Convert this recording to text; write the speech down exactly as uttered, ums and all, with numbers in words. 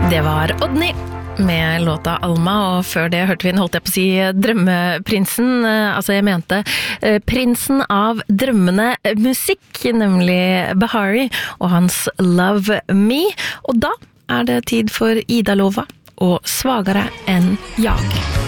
Det var Odny med låta Alma, og før det hørte vi en, holdt jeg på å si, drømmeprinsen, altså jeg mente eh, prinsen av drømmende musikk, nemlig Bahari og hans Love Me, og da er det tid for Ida Lova og Svagare enn jag.